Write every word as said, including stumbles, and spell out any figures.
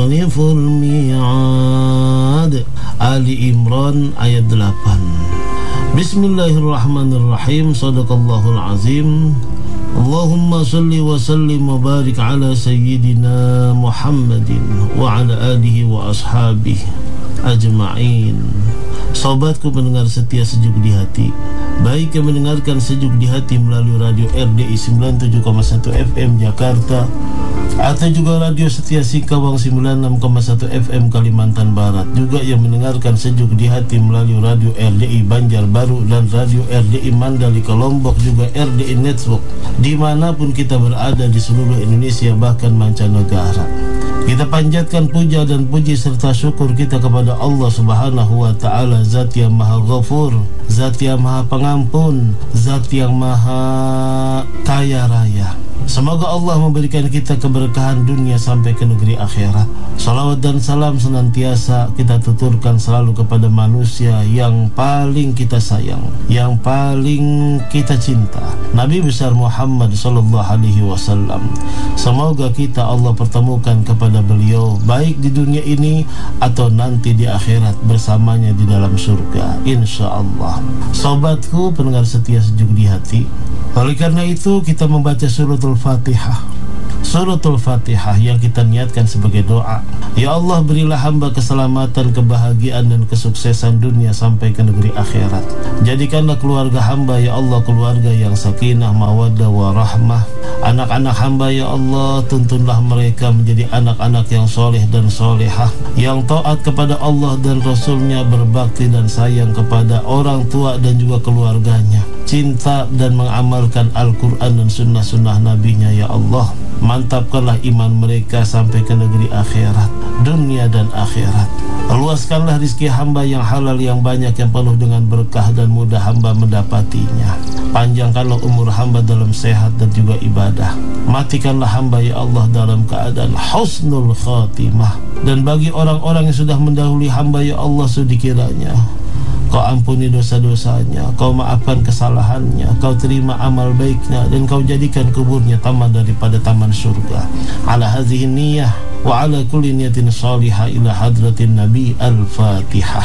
yukhliful mi'ad. Ali Imran ayat delapan. Bismillahirrahmanirrahim. Shadaqallahul azim. Allahumma salli wa sallim wa barik ala sayyidina Muhammadin wa ala alihi wa ashabihi ajma'in. Sobatku pendengar setia Sejuk di Hati, baik yang mendengarkan Sejuk di Hati melalui radio R D I sembilan puluh tujuh koma satu F M Jakarta, atau juga radio setia Singkawang sembilan puluh enam koma satu F M Kalimantan Barat, juga yang mendengarkan Sejuk di Hati melalui radio R D I Banjarbaru dan radio R D I Mandalika Lombok, juga R D I Network, dimanapun kita berada di seluruh Indonesia bahkan mancanegara. Kita panjatkan puja dan puji serta syukur kita kepada Allah Subhanahu wa Ta'ala, Zat yang Maha Ghafur, Zat yang Maha Pengampun, Zat yang Maha Kaya Raya. Semoga Allah memberikan kita keberkahan dunia sampai ke negeri akhirat. Salawat dan salam senantiasa kita tuturkan selalu kepada manusia yang paling kita sayang, yang paling kita cinta, Nabi besar Muhammad sallallahu alaihi wasallam. Semoga kita Allah pertemukan kepada beliau baik di dunia ini atau nanti di akhirat bersamanya di dalam surga, insya Allah. Sobatku pendengar setia Sejuk di Hati, oleh karena itu kita membaca suratul Fatihah. Suratul Fatihah yang kita niatkan sebagai doa. Ya Allah, berilah hamba keselamatan, kebahagiaan dan kesuksesan dunia sampai ke negeri akhirat. Jadikanlah keluarga hamba ya Allah keluarga yang sakinah, mawaddah, warahmah. Anak-anak hamba ya Allah, tuntunlah mereka menjadi anak-anak yang soleh dan solehah, yang taat kepada Allah dan Rasulnya, berbakti dan sayang kepada orang tua dan juga keluarganya, cinta dan mengamalkan Al-Quran dan sunnah-sunnah Nabinya ya Allah. Mantapkanlah iman mereka sampai ke negeri akhirat, dunia dan akhirat. Luaskanlah rizki hamba yang halal yang banyak, yang penuh dengan berkah dan mudah hamba mendapatinya. Panjangkanlah umur hamba dalam sehat dan juga ibadah. Matikanlah hamba ya Allah dalam keadaan husnul khatimah. Dan bagi orang-orang yang sudah mendahului hamba ya Allah, sudikiranya Kau ampuni dosa-dosanya, Kau maafkan kesalahannya, Kau terima amal baiknya, dan Kau jadikan kuburnya taman daripada taman surga. Ala hadhihi niyyah wa ala kulli niyatin salihah ila hadratin Nabi. Al-Fatihah.